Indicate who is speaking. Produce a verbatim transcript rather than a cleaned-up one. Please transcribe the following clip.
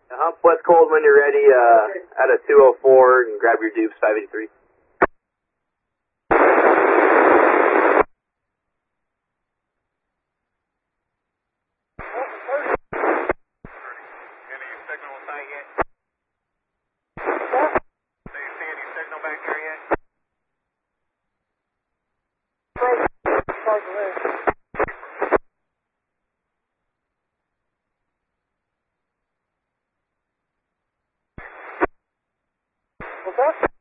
Speaker 1: Uh-huh. West Cold, when you're ready, uh, at a two oh four, and grab your dupes, five eighty-three.
Speaker 2: Any signal in sight yet? Do you see any signal back there yet?
Speaker 3: What's that?